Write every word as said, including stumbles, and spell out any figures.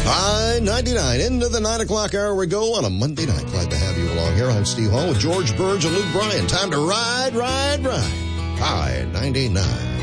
I ninety-nine, into the nine o'clock hour we go on a Monday night. Glad to have you along here. I'm Steve Hall with George Burge and Luke Bryan. Time to ride, ride, ride. I ninety-nine.